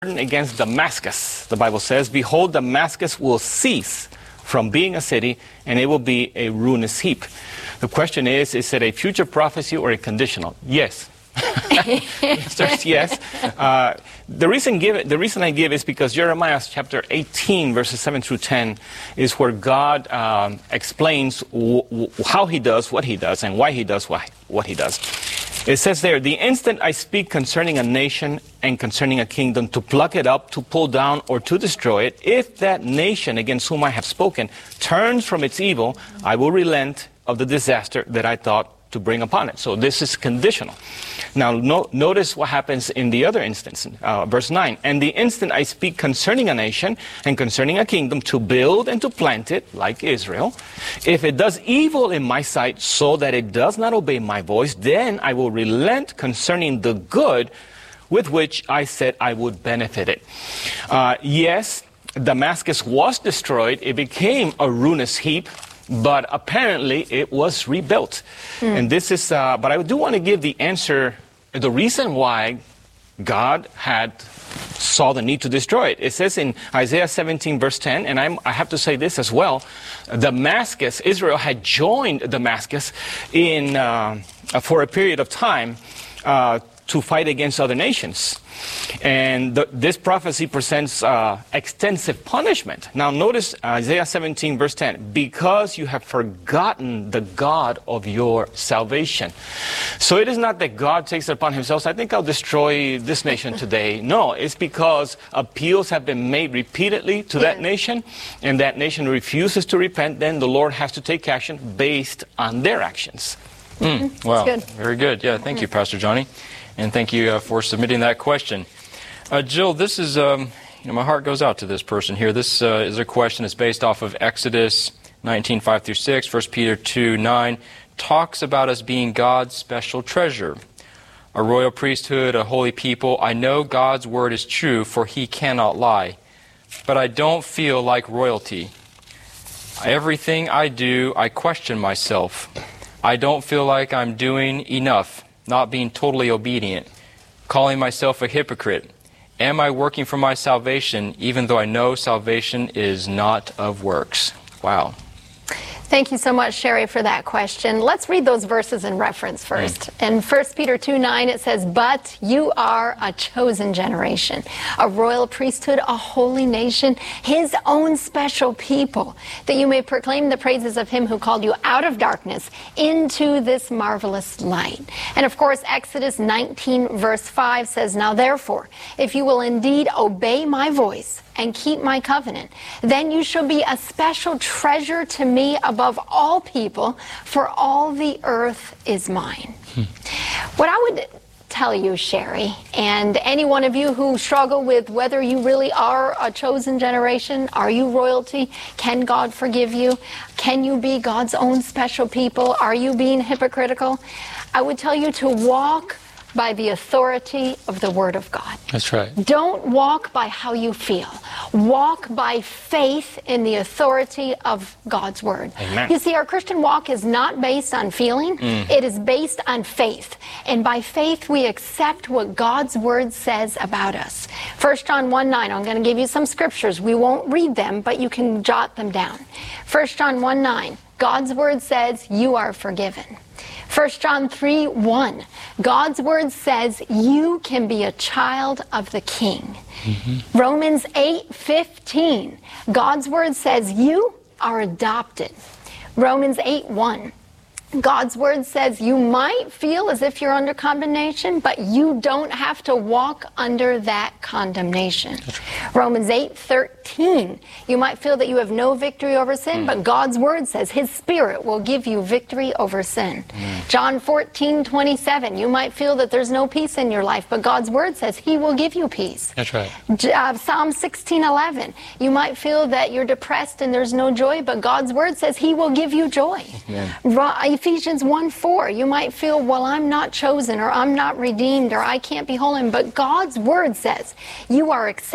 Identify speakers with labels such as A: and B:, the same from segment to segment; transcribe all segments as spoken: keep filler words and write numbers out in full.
A: against Damascus, the Bible says, behold, Damascus will cease from being a city, and it will be a ruinous heap. The question is, is it a future prophecy or a conditional? Yes. Yes. Uh, the reason give the reason I give is because Jeremiah chapter eighteen, verses seven through ten, is where God um, explains w w how He does what He does and why He does why, what He does. It says there, the instant I speak concerning a nation and concerning a kingdom, to pluck it up, to pull down, or to destroy it, if that nation against whom I have spoken turns from its evil, I will relent of the disaster that I thought to bring upon it. So this is conditional. Now no, notice what happens in the other instance, uh, verse nine. And the instant I speak concerning a nation and concerning a kingdom, to build and to plant it, like Israel, if it does evil in my sight so that it does not obey my voice, then I will relent concerning the good with which I said I would benefit it. Uh, yes, Damascus was destroyed. It became a ruinous heap. But apparently it was rebuilt. Mm. And this is, uh, but I do want to give the answer, the reason why God had saw the need to destroy it. It says in Isaiah seventeen, verse ten, and I'm, I have to say this as well, Damascus, Israel had joined Damascus in, uh, for a period of time uh, to fight against other nations. And the, this prophecy presents uh, extensive punishment. Now notice Isaiah seventeen, verse ten, because you have forgotten the God of your salvation. So it is not that God takes it upon himself, I think I'll destroy this nation today. No, it's because appeals have been made repeatedly to that nation, and that nation refuses to repent, then the Lord has to take action based on their actions.
B: Mm, wow, good. Very good. Yeah, thank you, Pastor Johnny. And thank you uh, for submitting that question. Uh, Jill, this is, um, you know, my heart goes out to this person here. This uh, is a question that's based off of Exodus nineteen, five through six, First Peter two, nine, talks about us being God's special treasure, a royal priesthood, a holy people. I know God's word is true, for he cannot lie, but I don't feel like royalty. Everything I do, I question myself. I don't feel like I'm doing enough, not being totally obedient, calling myself a hypocrite. Am I working for my salvation, even though I know salvation is not of works? Wow.
C: Thank you so much, Sherry, for that question. Let's read those verses in reference first. Mm. In First Peter two, nine, it says, but you are a chosen generation, a royal priesthood, a holy nation, his own special people, that you may proclaim the praises of him who called you out of darkness into this marvelous light. And of course, Exodus nineteen, verse five says, now therefore, if you will indeed obey my voice and keep my covenant, then you shall be a special treasure to me above all people, for all the earth is mine. Hmm. What I would tell you, Sherry, and any one of you who struggle with whether you really are a chosen generation, are you royalty, can God forgive you, can you be God's own special people, are you being hypocritical, I would tell you to walk by the authority of the Word of God.
B: That's right.
C: Don't walk by how you feel. Walk by faith in the authority of God's Word.
A: Amen.
C: You see, our Christian walk is not based on feeling. Mm. It is based on faith. And by faith, we accept what God's Word says about us. First John one, nine, I'm going to give you some scriptures. We won't read them, but you can jot them down. First John one, nine, God's Word says you are forgiven. First John three, one, God's word says you can be a child of the King. Mm-hmm. Romans eight, fifteen, God's word says you are adopted. Romans eight, one, God's word says you might feel as if you're under condemnation, but you don't have to walk under that condemnation. Romans eight, thirteen, you might feel that you have no victory over sin, mm. but God's word says his Spirit will give you victory over sin. Mm. John fourteen, twenty-seven, you might feel that there's no peace in your life, but God's word says he will give you peace.
B: That's right.
C: Uh, Psalm sixteen, eleven, you might feel that you're depressed and there's no joy, but God's word says he will give you joy. Amen. Ephesians one, four, you might feel, well, I'm not chosen, or I'm not redeemed, or I can't be holy, but God's word says you are accepted and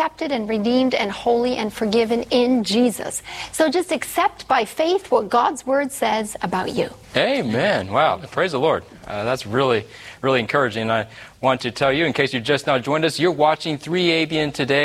C: and redeemed and holy and forgiven in Jesus. So just accept by faith what God's Word says about you.
B: Amen. Wow. Praise the Lord. Uh, that's really, really encouraging. And I want to tell you, in case you just now joined us, you're watching three A B N Today.